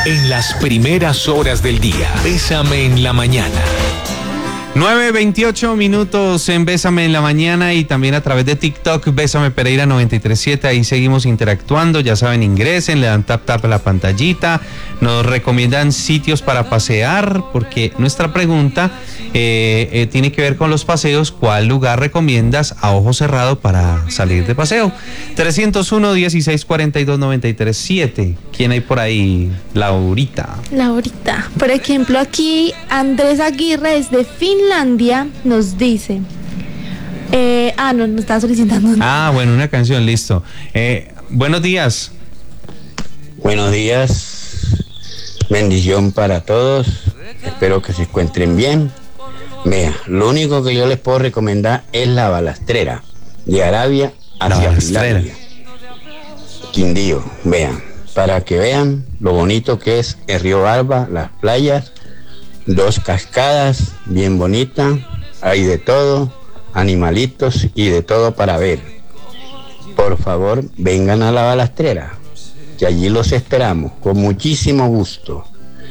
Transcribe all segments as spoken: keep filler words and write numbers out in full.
En las primeras horas del día, Bésame en la mañana. nueve veintiocho minutos en Bésame en la mañana y también a través de TikTok, Bésame Pereira noventa y tres punto siete. Ahí seguimos interactuando. Ya saben, ingresen, le dan tap tap a la pantallita. Nos recomiendan sitios para pasear, porque nuestra pregunta eh, eh, tiene que ver con los paseos. ¿Cuál lugar recomiendas a ojo cerrado para salir de paseo? trescientos uno, dieciséis cuarenta y dos, noventa y tres siete. ¿Quién hay por ahí? Laurita. Laurita. Por ejemplo, aquí Andrés Aguirre desde Finlandia nos dice... Eh, ah, no, nos está solicitando. Ah, bueno, una canción, listo. Eh, buenos días. Buenos días. Bendición para todos. Espero que se encuentren bien. Vea, lo único que yo les puedo recomendar es la balastrera de Arabia hacia Finlandia. Quindío, vean, para que vean lo bonito que es el río Barba, las playas, dos cascadas bien bonitas, hay de todo, animalitos y de todo para ver. Por favor, vengan a la balastrera, que allí los esperamos con muchísimo gusto.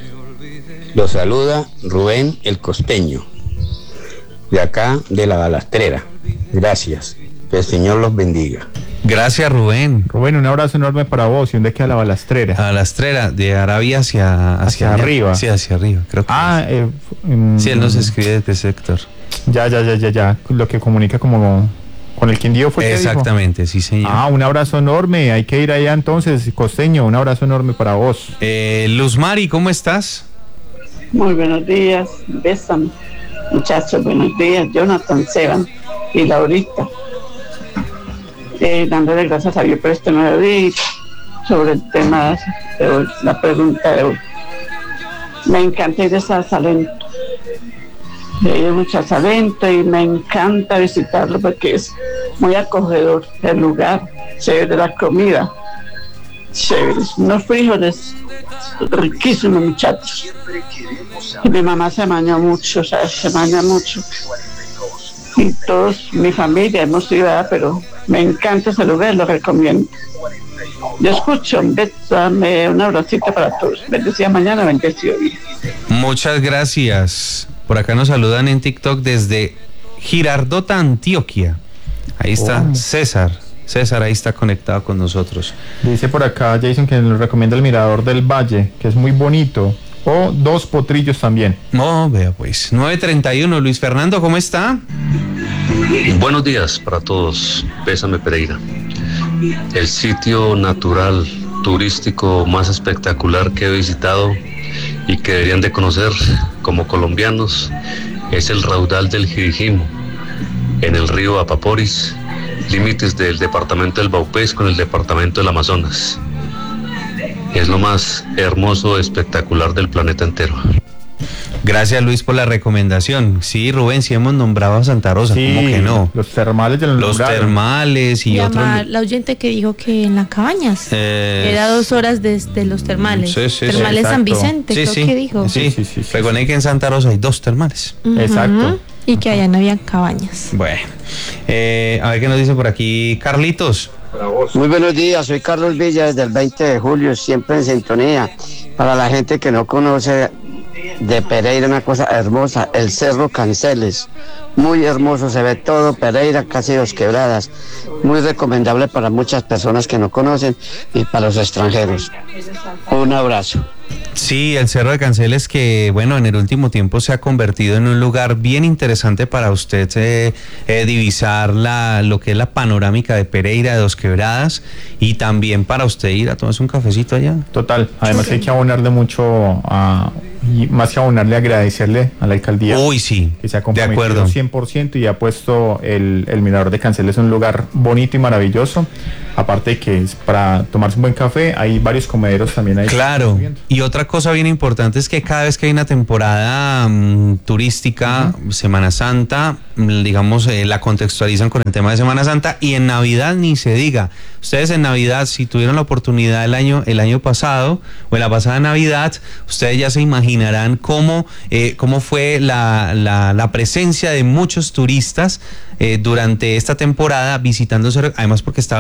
Los saluda Rubén el Costeño, de acá de la balastrera. Gracias, que el Señor los bendiga. Gracias, Rubén. Rubén, un abrazo enorme para vos. ¿Y dónde queda la balastrera? La balastrera, de Arabia hacia, hacia, hacia arriba. Sí, hacia arriba, creo que Ah, es. eh, um, sí, él nos escribe desde ese sector. Ya, ya, ya, ya, ya. Lo que comunica como con el Quindío fue. Exactamente, sí, señor. Ah, un abrazo enorme. Hay que ir allá entonces, Costeño. Un abrazo enorme para vos. Eh, Luz Mari, ¿cómo estás? Muy buenos días. Bésame. Muchachos, buenos días. Jonathan, Seban y Laurita. Eh, dándole gracias a Dios por este nuevo día sobre el tema de hoy, la pregunta de hoy. Me encanta ir a Salento. He ido mucho a Salento y me encanta visitarlo porque es muy acogedor el lugar, chévere la comida, chévere, unos frijoles riquísimos, muchachos. Y mi mamá se maña mucho, o sea, se maña mucho. Y todos, mi familia, hemos ido allá, pero me encanta ese lugar, lo recomiendo. Yo escucho, dame un abracito para todos. Bendecida mañana, bendecido día. Muchas gracias. Por acá nos saludan en TikTok desde Girardota, Antioquia. Ahí está oh. César. César ahí está conectado con nosotros. Dice por acá Jason que nos recomienda el Mirador del Valle, que es muy bonito. O Dos Potrillos también. No, vea pues. nueve treinta y uno. Luis Fernando, ¿cómo está? Buenos días para todos. Bésame Pereira. El sitio natural turístico más espectacular que he visitado y que deberían de conocer como colombianos es el raudal del Jirijimo, en el río Apaporis, límites del departamento del Baupés con el departamento del Amazonas. Es lo más hermoso, espectacular del planeta entero. Gracias, Luis, por la recomendación. Sí, Rubén, sí hemos nombrado a Santa Rosa, sí, ¿cómo que no? Los termales de los Los nombraron. termales y, y otros. La oyente que dijo que en las cabañas eh, era dos horas desde los termales. Sí, sí, termales sí, San Vicente, sí, creo sí, que dijo. Sí, sí, sí, sí. Recuerden que en Santa Rosa hay dos termales. Uh-huh. Exacto. Y que allá no había cabañas. Bueno, eh, a ver qué nos dice por aquí Carlitos. Muy buenos días, soy Carlos Villa desde el veinte de julio, siempre en sintonía. Para la gente que no conoce de Pereira, una cosa hermosa, el Cerro Canceles, muy hermoso, se ve todo Pereira, casi dos quebradas, muy recomendable para muchas personas que no conocen y para los extranjeros. Un abrazo. Sí, el Cerro de Canceles, que bueno, en el último tiempo se ha convertido en un lugar bien interesante para usted eh, eh, divisar la, lo que es la panorámica de Pereira, de Dos Quebradas, y también para usted ir a tomarse un cafecito allá. Total, además okay. Hay que abonarle mucho a, y más que abonarle, agradecerle a la alcaldía. Uy, sí, que se ha comprometido cien por ciento y ha puesto el, el Mirador de Canceles en un lugar bonito y maravilloso. Aparte de que es para tomarse un buen café, hay varios comederos también ahí. Claro, y otra cosa bien importante es que cada vez que hay una temporada um, turística, uh-huh. Semana Santa, digamos, eh, la contextualizan con el tema de Semana Santa, y en Navidad ni se diga. Ustedes en Navidad, si tuvieron la oportunidad el año, el año pasado, o en la pasada Navidad, ustedes ya se imaginarán cómo, eh, cómo fue la, la, la presencia de muchos turistas eh, durante esta temporada visitando, además porque estaba iluminado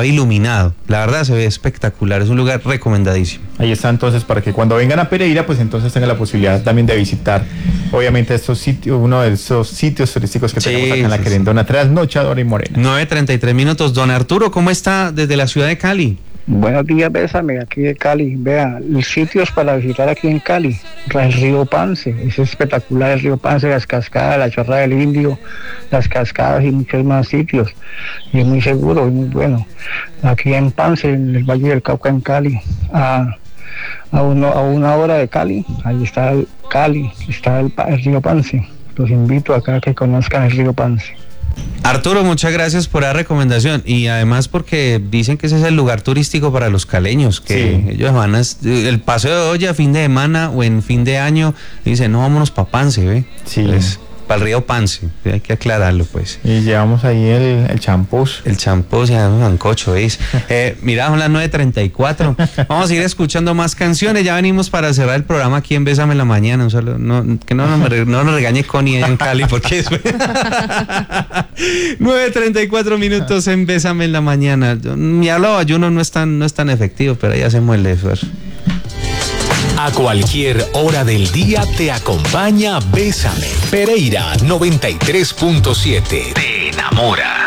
iluminado. La verdad se ve espectacular, es un lugar recomendadísimo. Ahí está entonces para que cuando vengan a Pereira, pues entonces tengan la posibilidad también de visitar, obviamente, estos sitios, uno de esos sitios turísticos que sí, tenemos acá en la sí, Querendona, sí. Trasnochadora y Morena. nueve treinta y tres minutos. Don Arturo, ¿cómo está desde la ciudad de Cali? Buenos días, Bésame, aquí de Cali. Vea, los sitios para visitar aquí en Cali. El río Pance, es espectacular el río Pance, las cascadas, la Chorra del Indio, las cascadas y muchos más sitios. Y es muy seguro y muy bueno. Aquí en Pance, en el Valle del Cauca, en Cali, a, a, uno, a una hora de Cali, ahí está el Cali, está el, el río Pance. Los invito acá a que conozcan el río Pance. Arturo, muchas gracias por la recomendación y además porque dicen que ese es el lugar turístico para los caleños, que sí. ellos van a el paseo de olla fin de semana o en fin de año y dicen, no, vámonos para Pance, ¿ve? Sí. Pues, para el río Pance, hay que aclararlo pues. Y llevamos ahí el, el champús. El champús, ya un ancocho, ¿veis? eh, mira, son las nueve treinta y cuatro. Vamos a ir escuchando más canciones, ya venimos para cerrar el programa aquí en Bésame en la Mañana. Un solo, no, que no, no, me, no nos regañe Connie en Cali, porque es... nueve treinta y cuatro minutos en Bésame en la Mañana. Mi hablo ayuno no es tan, no es tan efectivo, pero ahí hacemos el esfuerzo. A cualquier hora del día te acompaña Bésame. Pereira noventa y tres punto siete. Te enamora.